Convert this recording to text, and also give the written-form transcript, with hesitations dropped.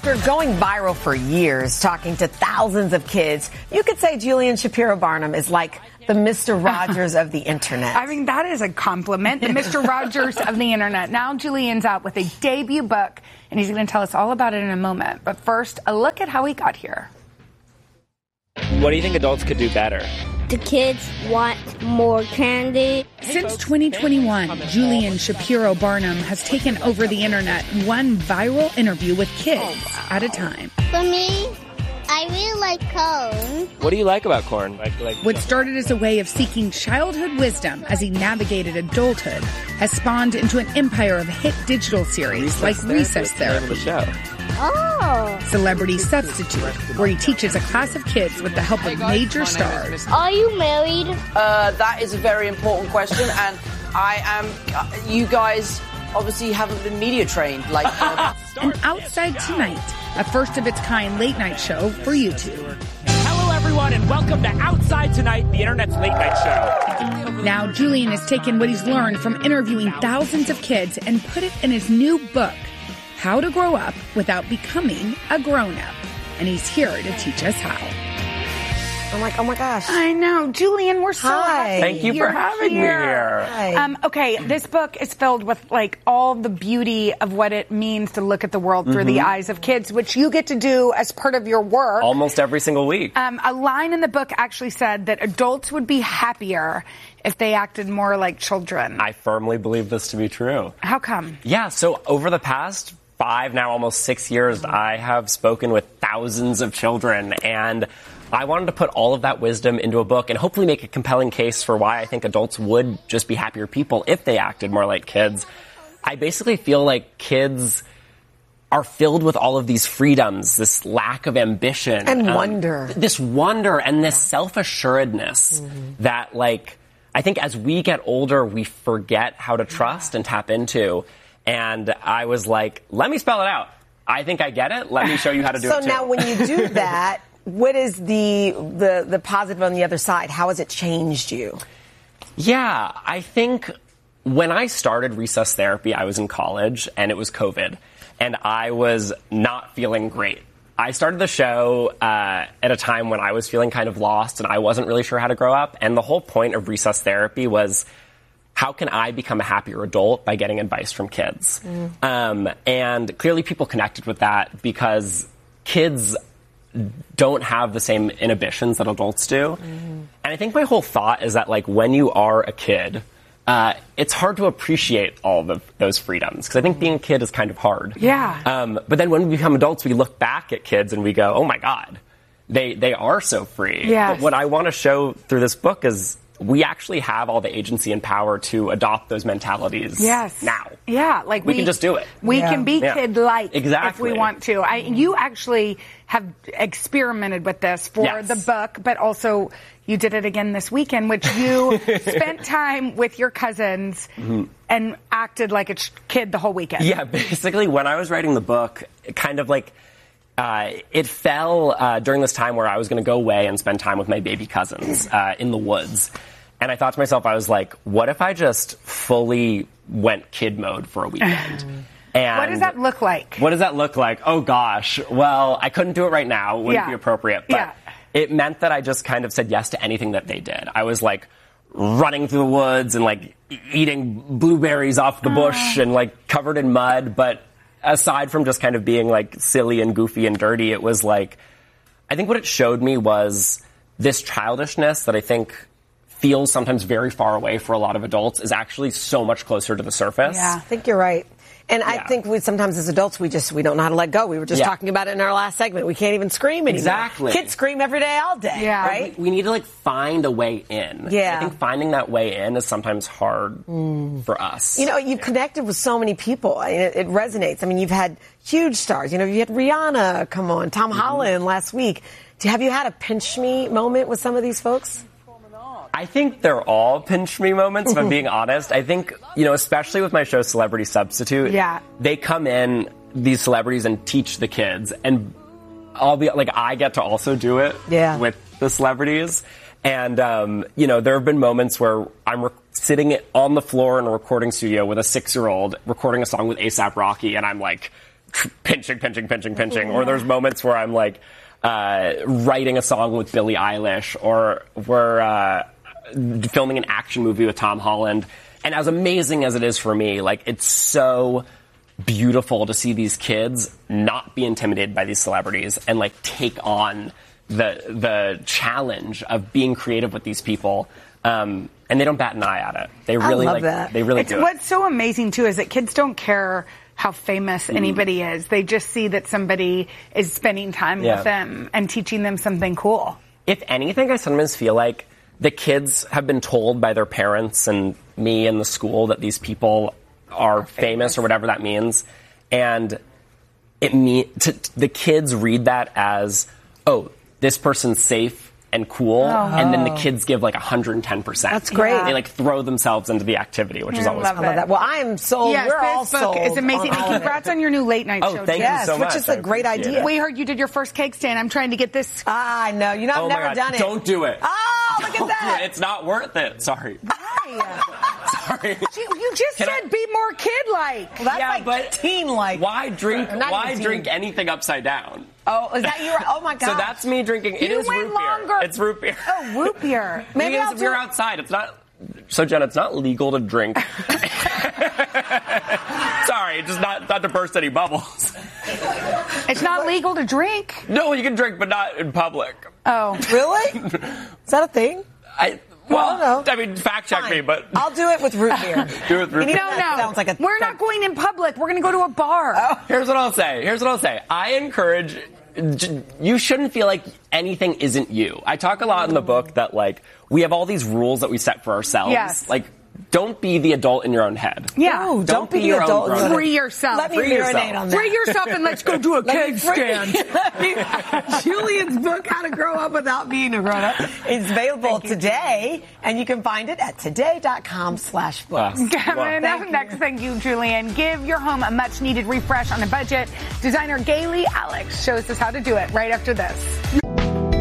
After going viral for years, talking to thousands of kids, you could say Julian Shapiro Barnum is like the Mr. Rogers of the internet. I mean, that is a compliment. The Mr. Rogers of the internet. Now Julian's out with a debut book, and he's going to tell us all about it in a moment. But first, a look at how he got here. What do you think adults could do better? The kids want more candy. Since 2021, Julian Shapiro Barnum has taken over the internet one viral interview with kids at a time. For me, I really like corn. What do you like about corn? What started as a way of seeking childhood wisdom as he navigated adulthood has spawned into an empire of hit digital series like Recess Therapy. Oh. Celebrity Substitute, where he teaches a class of kids with the help of major stars. Are you married? That is a very important question, and I am. You guys obviously haven't been media trained. And Outside Tonight, a first-of-its-kind late-night show for YouTube. Hello, everyone, and welcome to Outside Tonight, the internet's late-night show. Now, Julian has taken what he's learned from interviewing thousands of kids and put it in his new book, How to Grow Up Without Becoming a Grown-Up. And he's here to teach us how. I'm like, oh my gosh. I know. Julian, we're so happy. Thank you for having me here. Hi. Okay, this book is filled with like all the beauty of what it means to look at the world through the eyes of kids, which you get to do as part of your work. Almost every single week. A line in the book actually said that adults would be happier if they acted more like children. I firmly believe this to be true. How come? Yeah, so over the past 5, now almost 6 years, I have spoken with thousands of children, and I wanted to put all of that wisdom into a book and hopefully make a compelling case for why I think adults would just be happier people if they acted more like kids. I basically feel like kids are filled with all of these freedoms, this lack of ambition. And wonder. This wonder and this self-assuredness that, like, I think as we get older, we forget how to trust and tap into. And I was like, let me spell it out. I think I get it. Let me show you how to do it too. So now when you do that, what is the positive on the other side? How has it changed you? Yeah, I think when I started Recess Therapy, I was in college and it was COVID and I was not feeling great. I started the show at a time when I was feeling kind of lost and I wasn't really sure how to grow up. And the whole point of Recess Therapy was, how can I become a happier adult by getting advice from kids? And clearly people connected with that because kids don't have the same inhibitions that adults do. And I think my whole thought is that, like, when you are a kid, it's hard to appreciate all of those freedoms because I think being a kid is kind of hard. Yeah. But then when we become adults, we look back at kids and we go, oh my God, they are so free. Yes. But what I want to show through this book is we actually have all the agency and power to adopt those mentalities now. Yeah, like we can just do it. We can be kid-like if we want to. You actually have experimented with this for the book, but also you did it again this weekend, which you spent time with your cousins and acted like a kid the whole weekend. Yeah, basically when I was writing the book, kind of like it fell during this time where I was going to go away and spend time with my baby cousins in the woods. And I thought to myself, I was like, what if I just fully went kid mode for a weekend? And what does that look like? What does that look like? Oh, gosh. Well, I couldn't do it right now. It wouldn't be appropriate. But it meant that I just kind of said yes to anything that they did. I was like running through the woods and like eating blueberries off the bush and like covered in mud. But aside from just kind of being like silly and goofy and dirty, it was like, I think what it showed me was this childishness that I think feels sometimes very far away for a lot of adults is actually so much closer to the surface. Yeah, I think you're right. And I think sometimes as adults, we don't know how to let go. We were just talking about it in our last segment. We can't even scream anymore. Exactly. Kids scream every day, all day, right? We need to, like, find a way in. Yeah. I think finding that way in is sometimes hard for us. You know, you've connected with so many people. It resonates. I mean, you've had huge stars. You know, you had Rihanna come on, Tom Holland last week. Have you had a pinch me moment with some of these folks? I think they're all pinch me moments, if I'm being honest. I think, you know, especially with my show Celebrity Substitute, they come in, these celebrities, and teach the kids. And I'll be like, I get to also do it with the celebrities. And, you know, there have been moments where I'm sitting on the floor in a recording studio with a 6-year-old recording a song with A$AP Rocky, and I'm like pinching. Or there's moments where I'm like writing a song with Billie Eilish, or we're filming an action movie with Tom Holland. And as amazing as it is for me, like, it's so beautiful to see these kids not be intimidated by these celebrities and like take on the challenge of being creative with these people. And they don't bat an eye at it. They really they really do. What's so amazing too is that kids don't care how famous anybody is. They just see that somebody is spending time with them and teaching them something cool. If anything, I sometimes feel like the kids have been told by their parents and me and the school that these people are famous or whatever that means. And the kids read that as, oh, this person's safe and cool, and then the kids give like 110%. That's great. They like throw themselves into the activity, which is always cool. I love that. Well, I am sold. Yes, we're all sold. It's amazing. And congrats on your new late night show. Thank you so much. Which is a great idea. We heard you did your first cake stand. I'm trying to get this. I know. You know, I've never done it. Don't do it. Oh, look at that. It's not worth it. Sorry. Sorry. You just said be more kid-like. Well, that's but teen-like. Why drink anything upside down? Oh, is that your? Oh my God! So that's me drinking. It is root beer. It's root beer. Oh, root beer. Maybe we're outside. It's not. So Jen, it's not legal to drink. Sorry, just not to burst any bubbles. It's not legal to drink. No, you can drink, but not in public. Oh, really? Is that a thing? Well, I don't know. I mean, fact check me, but I'll do it with root beer. Do it with root beer. No. Sounds like we're not going in public. We're going to go to a bar. Oh. Here's what I'll say. I encourage. You shouldn't feel like anything isn't you. I talk a lot in the book that like we have all these rules that we set for ourselves. Yes. Like, don't be the adult in your own head. Yeah. No, don't be the adult in your own head. Free yourself. Let me marinate on that. Free yourself and let's go do a cake stand. Julian's book, How to Grow Up Without Being a Grown-Up, is available today, and you can find it at today.com/books. Coming up next, thank you, Julian. Give your home a much-needed refresh on a budget. Designer Gayle Alex shows us how to do it right after this.